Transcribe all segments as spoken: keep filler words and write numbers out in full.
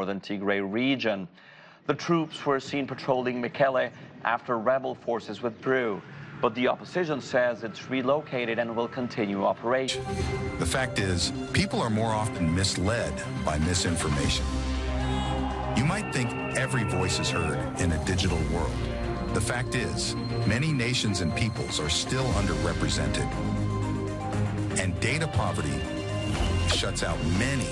northern Tigray region. The troops were seen patrolling Mekelle after rebel forces withdrew, but the opposition says it's relocated and will continue operation. The fact is, people are more often misled by misinformation. You might think every voice is heard in a digital world. The fact is, many nations and peoples are still underrepresented. And data poverty shuts out many.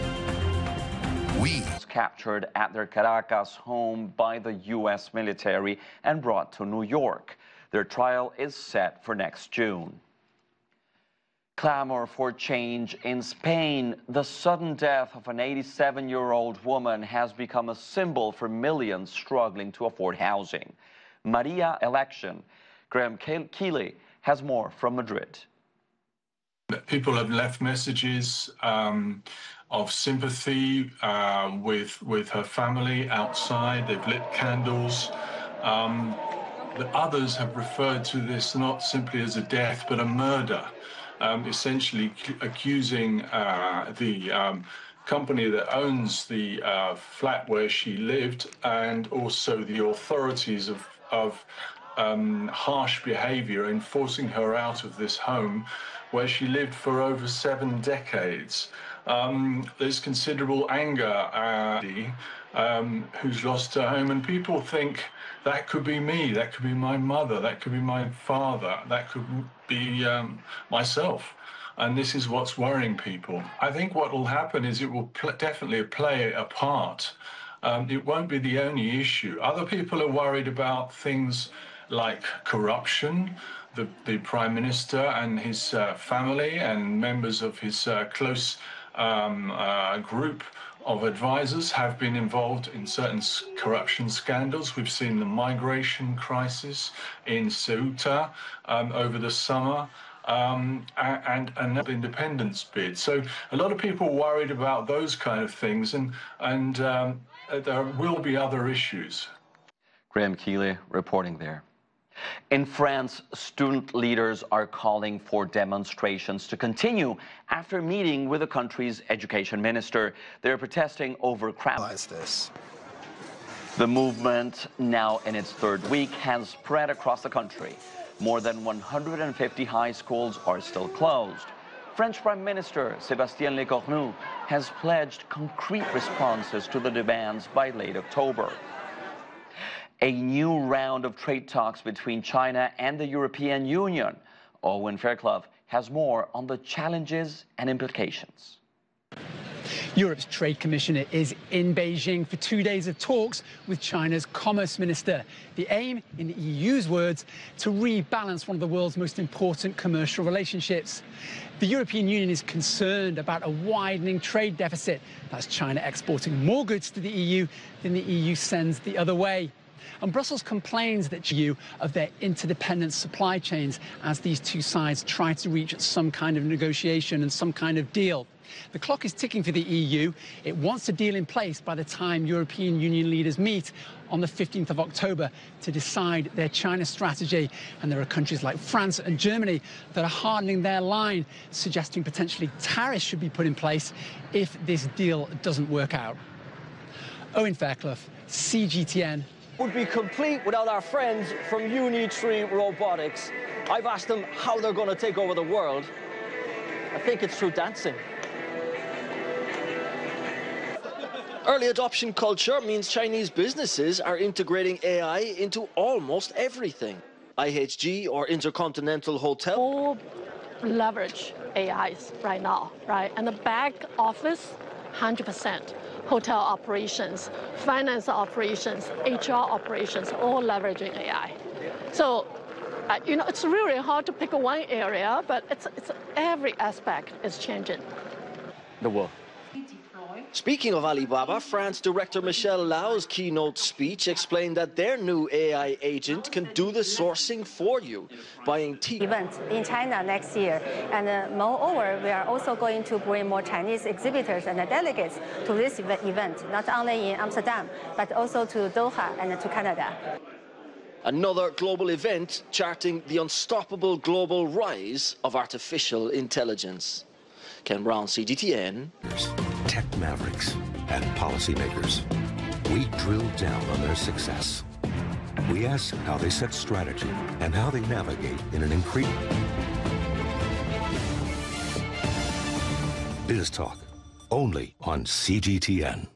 We captured at their Caracas home by the U S military and brought to New York. Their trial is set for next June. Clamor for change in Spain. The sudden death of an eighty-seven-year-old woman has become a symbol for millions struggling to afford housing. Maria election. Graham Keeley has more from Madrid. People have left messages um, of sympathy uh, with with her family outside. They've lit candles. Um, the others have referred to this not simply as a death, but a murder, um, essentially accusing uh, the um, company that owns the uh, flat where she lived and also the authorities of, of um, harsh behavior in forcing her out of this home where she lived for over seven decades. Um, there's considerable anger, uh, um, who's lost her home, and people think that could be me, that could be my mother, that could be my father, that could be um, myself. And this is what's worrying people. I think what will happen is it will pl- definitely play a part. Um, it won't be the only issue. Other people are worried about things like corruption. The, the Prime Minister and his uh, family and members of his uh, close um, uh, group of advisors have been involved in certain corruption scandals. We've seen the migration crisis in Ceuta um, over the summer. Um, and another independence bid. So a lot of people worried about those kind of things, and, and um, there will be other issues. Graham Keeley reporting there. In France, student leaders are calling for demonstrations to continue after meeting with the country's education minister. They're protesting over crowds. This. The movement, now in its third week, has spread across the country. More than one hundred fifty high schools are still closed. French Prime Minister Sébastien Lecornu has pledged concrete responses to the demands by late October. A new round of trade talks between China and the European Union. Owen Fairclough has more on the challenges and implications. Europe's trade commissioner is in Beijing for two days of talks with China's commerce minister. The aim, in the E U's words, to rebalance one of the world's most important commercial relationships. The European Union is concerned about a widening trade deficit. That's China exporting more goods to the E U than the E U sends the other way. And Brussels complains that E U of their interdependent supply chains as these two sides try to reach some kind of negotiation and some kind of deal. The clock is ticking for the E U. It wants a deal in place by the time European Union leaders meet on the fifteenth of October to decide their China strategy. And there are countries like France and Germany that are hardening their line, suggesting potentially tariffs should be put in place if this deal doesn't work out. Owen Fairclough, C G T N. Would be complete without our friends from Unitree Robotics. I've asked them how they're going to take over the world. I think it's through dancing. Early adoption culture means Chinese businesses are integrating A I into almost everything. I H G, or Intercontinental Hotel, all leverage A Is right now, right? And the back office, one hundred percent. Hotel operations, finance operations, H R operations, all leveraging A I. So, uh, you know, it's really hard to pick one area, but it's, it's every aspect is changing. The world. Speaking of Alibaba, France director Michelle Lau's keynote speech explained that their new A I agent can do the sourcing for you, buying tea. Event in China next year, and uh, moreover, we are also going to bring more Chinese exhibitors and uh, delegates to this event, not only in Amsterdam, but also to Doha and uh, to Canada. Another global event charting the unstoppable global rise of artificial intelligence. Ken Brown, C G T N. Tech Mavericks. and policymakers. We drill down on their success. We ask how they set strategy and how they navigate in an increasing Biz Talk, only on C G T N.